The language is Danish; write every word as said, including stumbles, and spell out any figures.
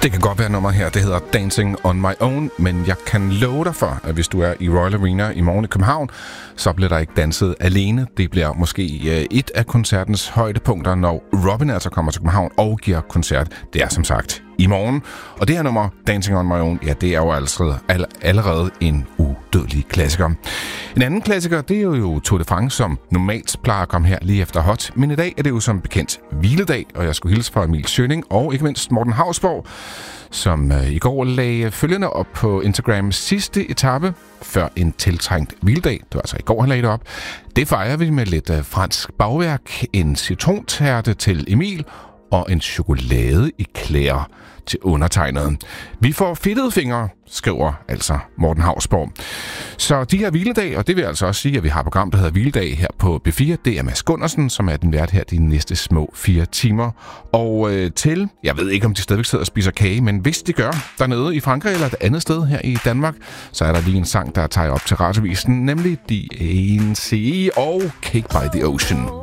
Det kan godt være nummer her, det hedder Dancing on My Own, men jeg kan love dig for, at hvis du er i Royal Arena i morgen i København, så bliver der ikke danset alene. Det bliver måske et af koncertens højdepunkter, når Robin altså kommer til København og giver koncert. Det er som sagt i morgen. Og det her nummer, Dancing on My Own, ja, det er jo allerede, allerede en udødelig klassiker. En anden klassiker, det er jo Tour de France, som normalt plejer at komme her lige efter hot. Men i dag er det jo som bekendt hviledag, og jeg skulle hilse fra Emil Schønning og ikke mindst Morten Hausborg, som øh, i går lagde følgende op på Instagrams sidste etape før en tiltrængt hviledag. Det var altså i går, han lagde det op. Det fejrer vi med lidt øh, fransk bagværk, en citrontærte til Emil og en chokolade i klæder til undertegnet. Vi får fedtede fingre, skriver altså Morten Hausborg. Så de her hviledag, og det vil altså også sige, at vi har et program, der hedder Hviledag her på B fire. Det er Mads Gundersen, som er den vært her de næste små fire timer. Og øh, til, jeg ved ikke, om de stadigvæk sidder og spiser kage, men hvis de gør dernede i Frankrig eller et andet sted her i Danmark, så er der lige en sang, der tager op til radiovisen, nemlig D N C og Cake by the Ocean.